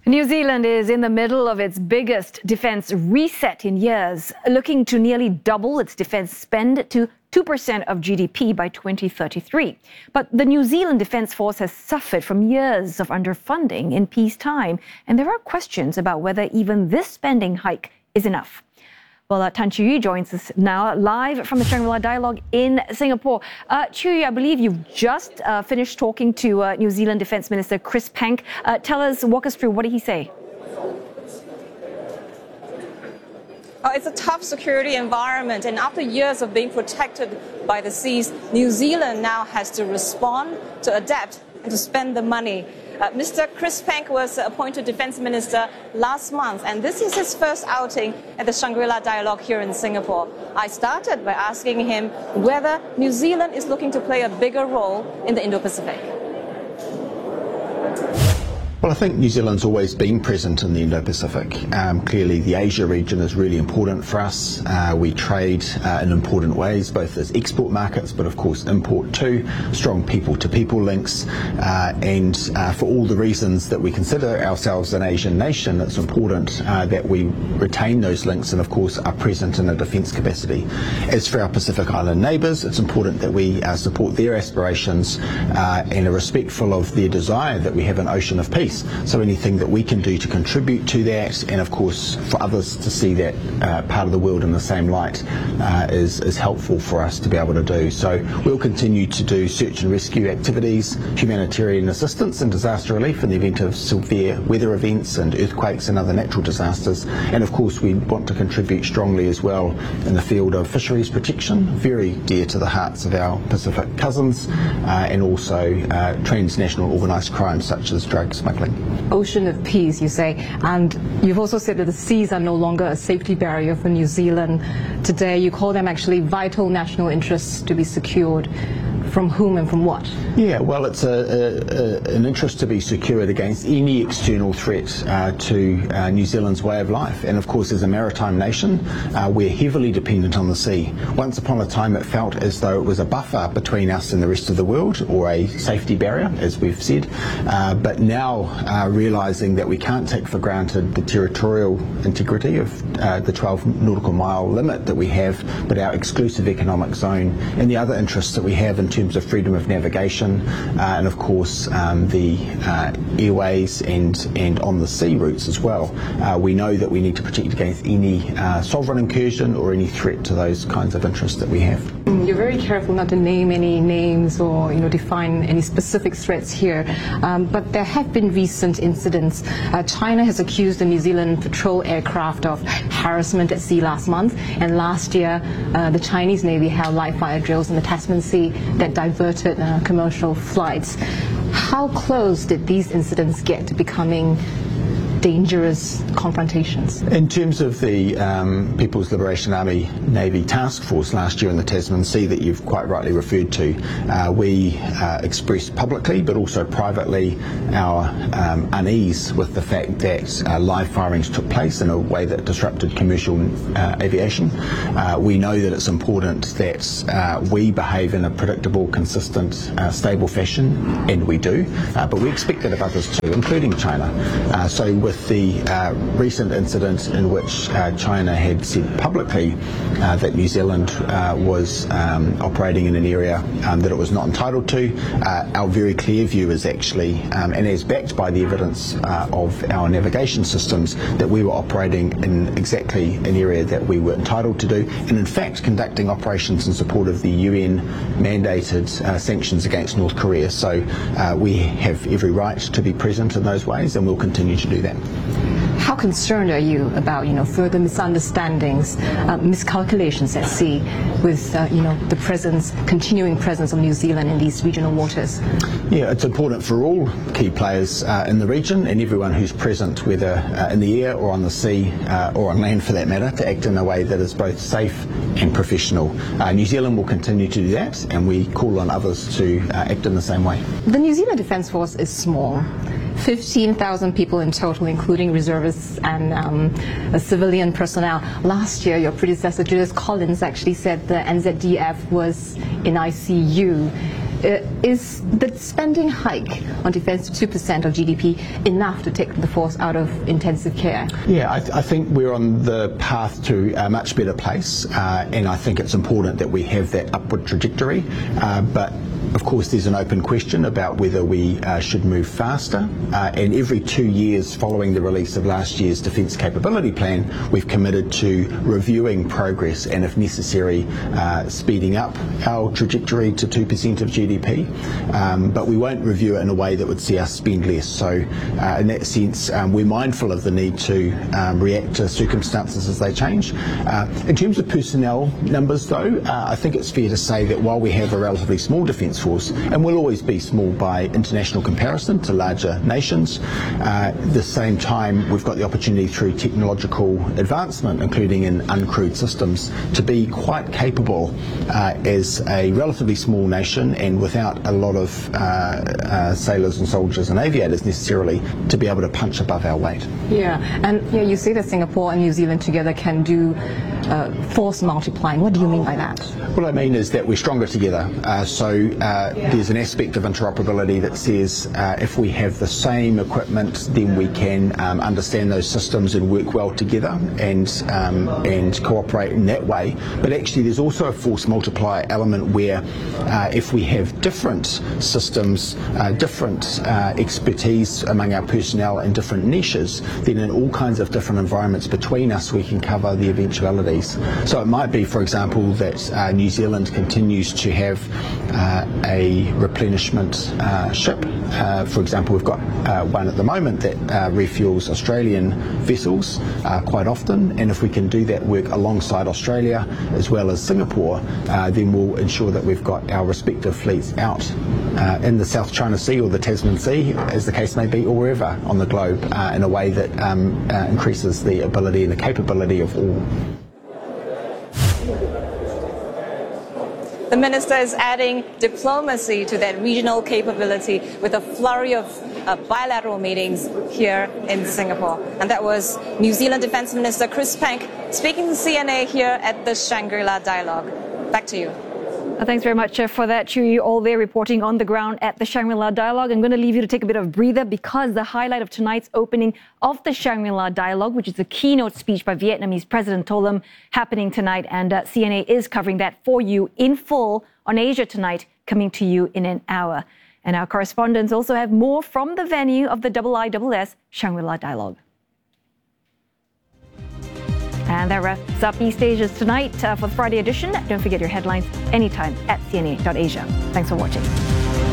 New Zealand is in the middle of its biggest defence reset in years, looking to nearly double its defence spend to 2% of GDP by 2033. But the New Zealand Defence Force has suffered from years of underfunding in peacetime, and there are questions about whether even this spending hike is enough. Well, Tan Chee Yu joins us now live from the Shangri-La Dialogue in Singapore. Chee Yu, I believe you've just finished talking to New Zealand Defence Minister Chris Pank. Walk us through, what did he say? It's a tough security environment, and after years of being protected by the seas, New Zealand now has to respond, to adapt, and to spend the money. Mr. Chris Pank was appointed Defence Minister last month, and this is his first outing at the Shangri-La Dialogue here in Singapore. I started by asking him whether New Zealand is looking to play a bigger role in the Indo-Pacific. Well, I think New Zealand's always been present in the Indo-Pacific. Clearly, the Asia region is really important for us. We trade in important ways, both as export markets, but of course import too, strong people-to-people links, and for all the reasons that we consider ourselves an Asian nation, it's important that we retain those links and of course are present in a defence capacity. As for our Pacific Island neighbours, it's important that we support their aspirations and are respectful of their desire that we have an ocean of peace. So anything that we can do to contribute to that, and of course for others to see that part of the world in the same light, is helpful for us to be able to do. So we'll continue to do search and rescue activities, humanitarian assistance and disaster relief in the event of severe weather events and earthquakes and other natural disasters. And of course we want to contribute strongly as well in the field of fisheries protection, very dear to the hearts of our Pacific cousins, and also transnational organised crime such as drug smuggling. Ocean of peace, you say, and you've also said that the seas are no longer a safety barrier for New Zealand. Today you call them actually vital national interests to be secured. From whom and from what? Yeah, well, it's an interest to be secured against any external threat to New Zealand's way of life. And of course, as a maritime nation, we're heavily dependent on the sea. Once upon a time, it felt as though it was a buffer between us and the rest of the world, or a safety barrier, as we've said. But now, realising that we can't take for granted the territorial integrity of the 12 nautical mile limit that we have, but our exclusive economic zone and the other interests that we have in terms of freedom of navigation, and of course the airways and on the sea routes as well. We know that we need to protect against any sovereign incursion or any threat to those kinds of interests that we have. You're very careful not to name any names or define any specific threats here, but there have been recent incidents. China has accused the New Zealand patrol aircraft of harassment at sea last month, and last year the Chinese Navy held live fire drills in the Tasman Sea that diverted commercial flights. How close did these incidents get to becoming dangerous confrontations? In terms of the People's Liberation Army Navy Task Force last year in the Tasman Sea that you've quite rightly referred to, we expressed publicly but also privately our unease with the fact that live firings took place in a way that disrupted commercial aviation. We know that it's important that we behave in a predictable, consistent, stable fashion, and we do, but we expect that of others too, including China. So with the recent incident in which China had said publicly that New Zealand was operating in an area that it was not entitled to, our very clear view is actually, and as backed by the evidence of our navigation systems, that we were operating in exactly an area that we were entitled to do, and in fact conducting operations in support of the UN mandated sanctions against North Korea. So we have every right to be present in those ways, and we'll continue to do that. How concerned are you about further misunderstandings, miscalculations at sea with the continuing presence of New Zealand in these regional waters? Yeah, it's important for all key players in the region and everyone who's present, whether in the air or on the sea or on land for that matter, to act in a way that is both safe and professional. New Zealand will continue to do that, and we call on others to act in the same way. The New Zealand Defence Force is small. 15,000 people in total, including reservists and civilian personnel. Last year, your predecessor, Julius Collins, actually said the NZDF was in ICU. Is the spending hike on defence to 2% of GDP enough to take the force out of intensive care? Yeah, I think we're on the path to a much better place, and I think it's important that we have that upward trajectory, but of course there's an open question about whether we should move faster, and every 2 years following the release of last year's Defence Capability Plan, we've committed to reviewing progress and, if necessary, speeding up our trajectory to 2% of GDP, but we won't review it in a way that would see us spend less. So in that sense, we're mindful of the need to react to circumstances as they change. In terms of personnel numbers, though, I think it's fair to say that while we have a relatively small defence force, and will always be small by international comparison to larger nations, at the same time we've got the opportunity through technological advancement, including in uncrewed systems, to be quite capable as a relatively small nation and without a lot of sailors and soldiers and aviators necessarily, to be able to punch above our weight. Yeah, and you say that Singapore and New Zealand together can do force multiplying. What do you mean by that? What I mean is that we're stronger together. There's an aspect of interoperability that says if we have the same equipment, then we can understand those systems and work well together and cooperate in that way. But actually there's also a force multiplier element where if we have different systems, different expertise among our personnel in different niches, then in all kinds of different environments between us we can cover the eventualities. So it might be, for example, that New Zealand continues to have a replenishment ship. For example, we've got one at the moment that refuels Australian vessels quite often, and if we can do that work alongside Australia as well as Singapore, then we'll ensure that we've got our respective fleets out in the South China Sea or the Tasman Sea, as the case may be, or wherever on the globe, in a way that increases the ability and the capability of all. The minister is adding diplomacy to that regional capability with a flurry of bilateral meetings here in Singapore. And that was New Zealand Defence Minister Chris Penk speaking to CNA here at the Shangri-La Dialogue. Back to you. Thanks very much for that, Chewy. All there reporting on the ground at the Shangri-La Dialogue. I'm going to leave you to take a bit of a breather because the highlight of tonight's opening of the Shangri-La Dialogue, which is a keynote speech by Vietnamese President To Lam, happening tonight. And CNA is covering that for you in full on Asia Tonight, coming to you in an hour. And our correspondents also have more from the venue of the IISS Shangri-La Dialogue. And that wraps up East Asia's Tonight for the Friday edition. Don't forget your headlines anytime at CNA.Asia. Thanks for watching.